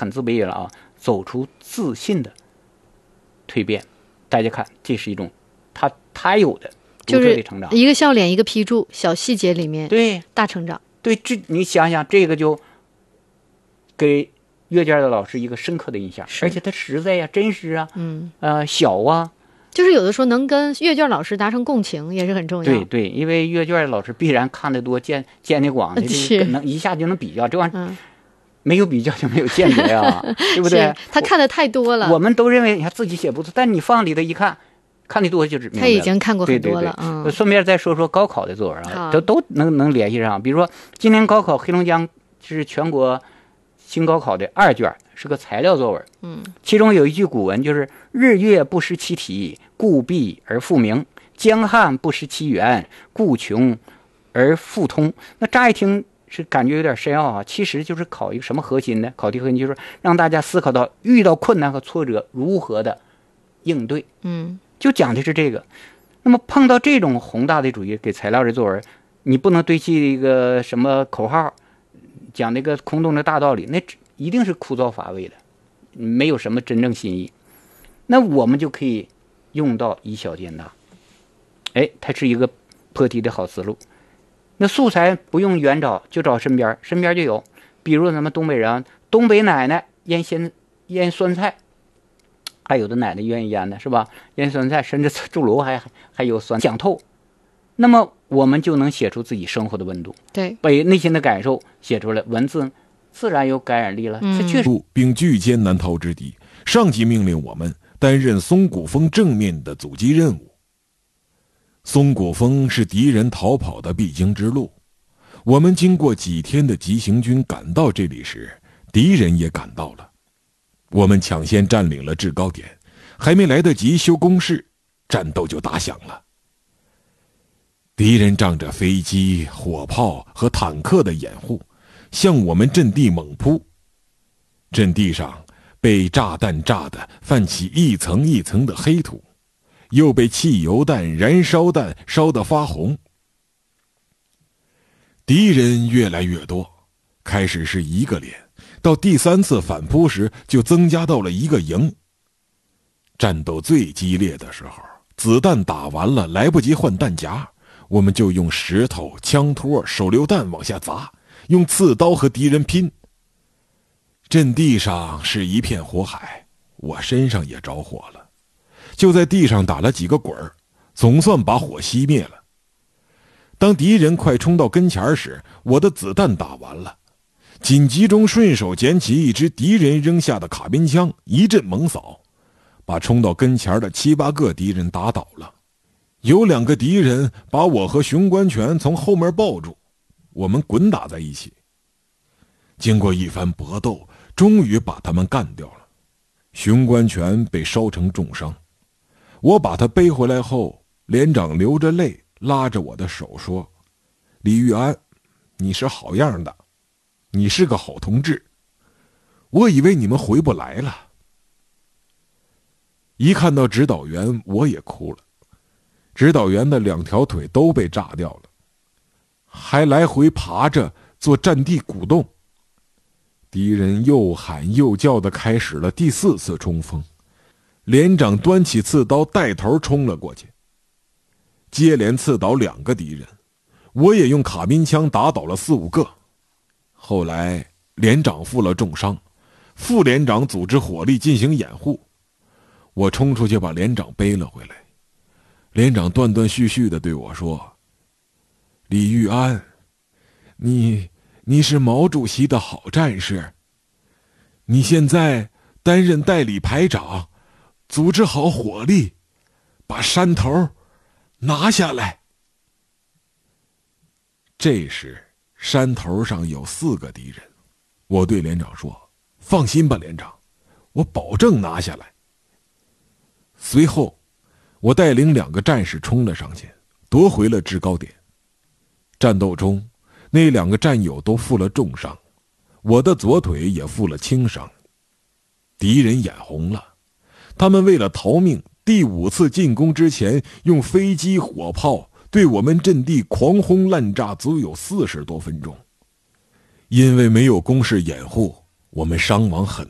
很自卑了啊，走出自信的蜕变。大家看，这是一种他有的独特的成长， 就是一个笑脸一个批注，小细节里面对大成长。 对，你想想，这个就给阅卷的老师一个深刻的印象，而且他实在呀、真实啊，小啊， 就是有的时候能跟阅卷老师达成共情也是很重要。 对，因为阅卷老师必然看得多、见得广的，能一下就能比较，这玩意儿没有比较就没有鉴别啊，对不对？ 他看的太多了， 我们都认为你看自己写不错，但你放里头一看。看得多就是明白了， 他已经看过很多了。 对，顺便再说说高考的作文啊，都能联系上。比如说，今年高考黑龙江是全国新高考的2卷，是个材料作文。其中有一句古文，就是“日月不失其体，故弊而复明；江汉不失其源，故穷而复通”。那乍一听是感觉有点深奥啊，其实就是考一个什么核心呢？考题核心就是让大家思考到遇到困难和挫折如何的应对。就讲的是这个。那么碰到这种宏大的主义，给材料的作文，你不能堆砌一个什么口号，讲那个空洞的大道理，那一定是枯燥乏味的，没有什么真正新意。那我们就可以用到以小见大，它是一个破题的好思路。那素材不用远找，就找身边就有。比如咱们东北人，东北奶奶腌酸菜，还有的奶奶愿意腌的是吧？腌酸菜，甚至猪炉还有酸讲透，那么我们就能写出自己生活的温度， 对， 把内心的感受写出来，文字自然有感染力了。这确实， 并拒艰难逃之敌。上级命令我们担任松骨峰正面的阻击任务。松骨峰是敌人逃跑的必经之路。我们经过几天的急行军赶到这里时，敌人也赶到了。我们抢先占领了制高点，还没来得及修工事，战斗就打响了。敌人仗着飞机、火炮和坦克的掩护，向我们阵地猛扑。阵地上被炸弹炸得泛起一层一层的黑土，又被汽油弹、燃烧弹烧得发红。敌人越来越多，开始是1个连，到第3次反扑时就增加到了1个营。战斗最激烈的时候，子弹打完了来不及换弹夹，我们就用石头、枪托、手榴弹往下砸，用刺刀和敌人拼。阵地上是一片火海，我身上也着火了，就在地上打了几个滚儿，总算把火熄灭了。当敌人快冲到跟前时，我的子弹打完了，紧急中顺手捡起一支敌人扔下的卡宾枪，一阵猛扫，把冲到跟前的7、8个敌人打倒了。有2个敌人把我和熊关全从后面抱住，我们滚打在一起。经过一番搏斗，终于把他们干掉了。熊关全被烧成重伤，我把他背回来后，连长流着泪拉着我的手说：“李玉安，你是好样的，你是个好同志，我以为你们回不来了。”一看到指导员，我也哭了。指导员的2条腿都被炸掉了，还来回爬着做战地鼓动。敌人又喊又叫地开始了第4次冲锋，连长端起刺刀带头冲了过去，接连刺倒2个敌人，我也用卡宾枪打倒了4、5个。后来连长负了重伤，副连长组织火力进行掩护，我冲出去把连长背了回来。连长断断续续地对我说：“李玉安，你是毛主席的好战士，你现在担任代理排长，组织好火力，把山头拿下来。”这时山头上有4个敌人，我对连长说：“放心吧，连长，我保证拿下来。”随后我带领2个战士冲了上去，夺回了制高点。战斗中那2个战友都负了重伤，我的左腿也负了轻伤。敌人眼红了，他们为了逃命，第5次进攻之前用飞机、火炮对我们阵地狂轰滥炸，足有40多分钟。因为没有工事掩护，我们伤亡很